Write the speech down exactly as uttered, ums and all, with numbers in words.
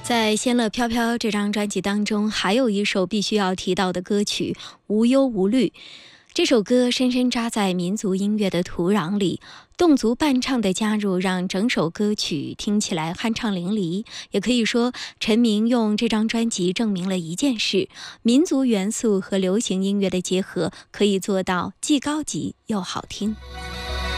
在《仙乐飘飘》这张专辑当中，还有一首必须要提到的歌曲《无忧无虑》。这首歌深深扎在民族音乐的土壤里，侗族伴唱的加入让整首歌曲听起来酣畅淋漓。也可以说，陈明用这张专辑证明了一件事：民族元素和流行音乐的结合可以做到既高级又好听。